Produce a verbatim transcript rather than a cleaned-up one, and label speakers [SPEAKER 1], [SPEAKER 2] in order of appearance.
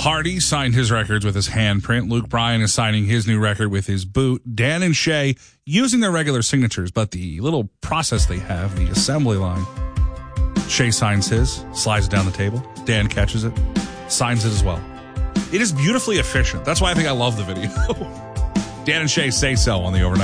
[SPEAKER 1] Hardy signed his records with his handprint. Luke Bryan is signing his new record with his boot. Dan and Shay using their regular signatures, but the little process they have, the assembly line. Shay signs his, slides it down the table. Dan catches it, signs it as well. It is beautifully efficient. That's why I think I love the video. Dan and Shay say so on the Overnight.